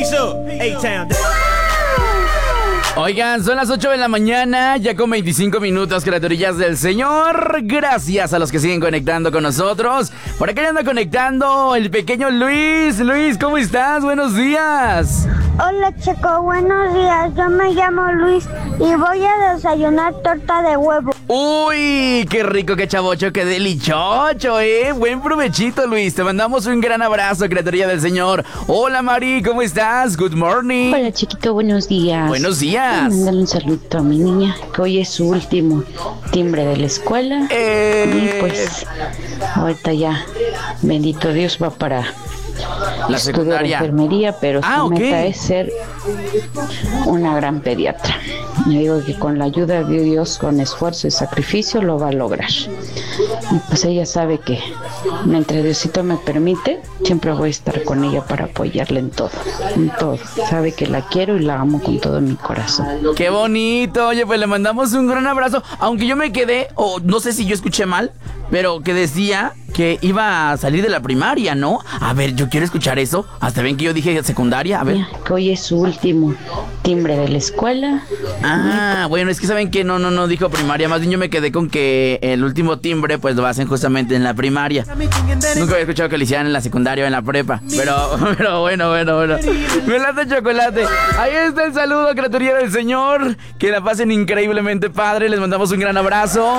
Peace up, A-Town. Oigan, son las 8 de la mañana, ya con 25 minutos, criaturillas del Señor. Gracias a los que siguen conectando con nosotros. Por acá ya anda conectando el pequeño Luis. Luis, ¿cómo estás? Buenos días. Hola, Checo, buenos días. Yo me llamo Luis y voy a desayunar torta de huevo. Uy, qué rico, qué chavocho, qué delichocho, Buen provechito, Luis. Te mandamos un gran abrazo, criaturilla del Señor. Hola, Mari, ¿cómo estás? Good morning. Hola, chiquito, buenos días. Buenos días. Mándale un saludo a mi niña, que hoy es su último timbre de la escuela. Y pues, ahorita ya, bendito Dios, va para la estudiar secundaria. Enfermería, pero su meta es ser una gran pediatra. Yo digo que con la ayuda de Dios, con esfuerzo y sacrificio, lo va a lograr. Y pues ella sabe que mientras Diosito me permite, siempre voy a estar con ella para apoyarla en todo, en todo. Sabe que la quiero y la amo con todo mi corazón. ¡Qué bonito! Oye, pues le mandamos un gran abrazo. Aunque yo me quedé, o no sé si yo escuché mal, pero que decía que iba a salir de la primaria, ¿no? A ver, yo quiero escuchar eso. Hasta ven que yo dije secundaria, a ver. Que hoy es su último timbre de la escuela. Ah, bueno, es que saben que no dijo primaria. Más bien yo me quedé con que el último timbre pues lo hacen justamente en la primaria. Nunca había escuchado que lo hicieran en la secundaria o en la prepa. Pero bueno. Me late chocolate. Ahí está el saludo, criaturilla del Señor. Que la pasen increíblemente padre. Les mandamos un gran abrazo.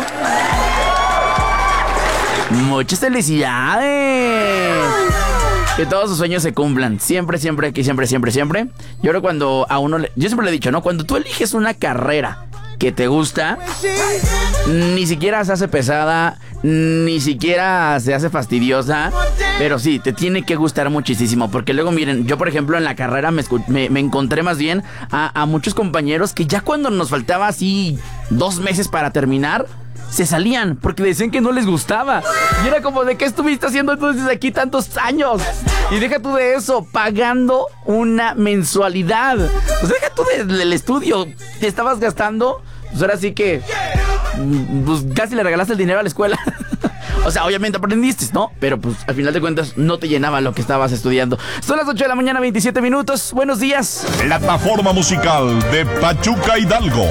Muchas felicidades. Que todos sus sueños se cumplan. Siempre. Yo creo que cuando a uno yo siempre le he dicho, ¿no? Cuando tú eliges una carrera que te gusta, ni siquiera se hace pesada, ni siquiera se hace fastidiosa, pero sí, te tiene que gustar muchísimo. Porque luego, miren, yo por ejemplo en la carrera me encontré más bien a muchos compañeros que ya cuando nos faltaba así 2 meses para terminar, se salían porque decían que no les gustaba. Y era como, ¿de qué estuviste haciendo entonces aquí tantos años? Y deja tú de eso, pagando una mensualidad. Pues deja tú del estudio, te estabas gastando. Pues ahora sí que pues casi le regalaste el dinero a la escuela. O sea, obviamente aprendiste, ¿no? Pero pues al final de cuentas no te llenaba lo que estabas estudiando. Son las 8 de la mañana, 27 minutos. Buenos días. Plataforma musical de Pachuca Hidalgo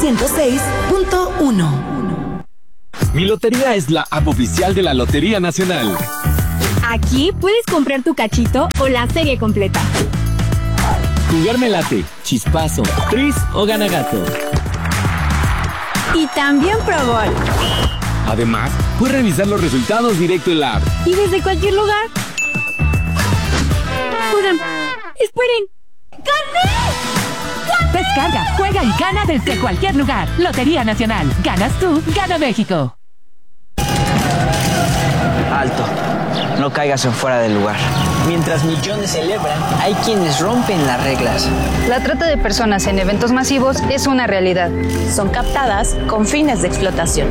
106.1. Mi Lotería es la app oficial de la Lotería Nacional. Aquí puedes comprar tu cachito o la serie completa. Jugar me late, chispazo, tris o ganagato. Y también Pro Bowl. Además, puedes revisar los resultados directo en la app. Y desde cualquier lugar. Oigan, esperen. ¡Gané! Descarga, juega y gana desde cualquier lugar. Lotería Nacional. Ganas tú, gana México. Alto, no caigas en fuera del lugar. Mientras millones celebran, hay quienes rompen las reglas. La trata de personas en eventos masivos es una realidad. Son captadas con fines de explotación.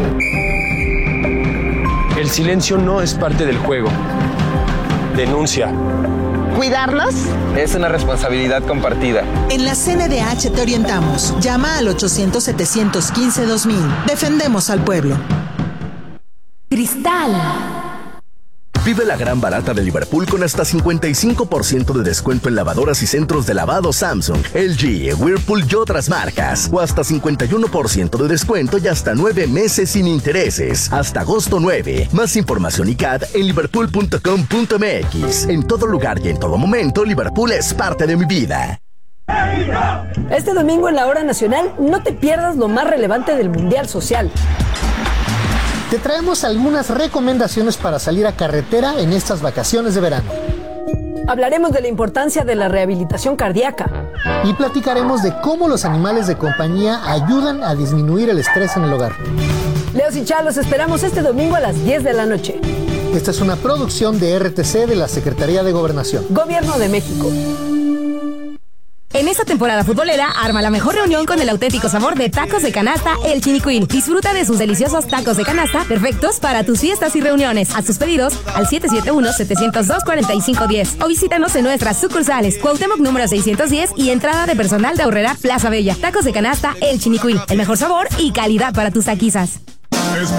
El silencio no es parte del juego. Denuncia. ¿Cuidarlos? Es una responsabilidad compartida. En la CNDH te orientamos. Llama al 800-715-2000. Defendemos al pueblo. Cristal. Vive la gran barata de Liverpool con hasta 55% de descuento en lavadoras y centros de lavado Samsung, LG, Whirlpool y otras marcas. O hasta 51% de descuento y hasta 9 meses sin intereses. Hasta agosto 9. Más información y CAD en liverpool.com.mx. En todo lugar y en todo momento, Liverpool es parte de mi vida. Este domingo en la Hora Nacional, no te pierdas lo más relevante del Mundial Social. Te traemos algunas recomendaciones para salir a carretera en estas vacaciones de verano. Hablaremos de la importancia de la rehabilitación cardíaca. Y platicaremos de cómo los animales de compañía ayudan a disminuir el estrés en el hogar. Leos y Chá, los esperamos este domingo a las 10 de la noche. Esta es una producción de RTC de la Secretaría de Gobernación. Gobierno de México. En esta temporada futbolera, arma la mejor reunión con el auténtico sabor de tacos de canasta El Chinicuil. Disfruta de sus deliciosos tacos de canasta, perfectos para tus fiestas y reuniones. Haz tus pedidos al 771-702-4510 o visítanos en nuestras sucursales Cuauhtémoc número 610 y entrada de personal de Aurrera Plaza Bella. Tacos de canasta El Chinicuil, el mejor sabor y calidad para tus taquizas.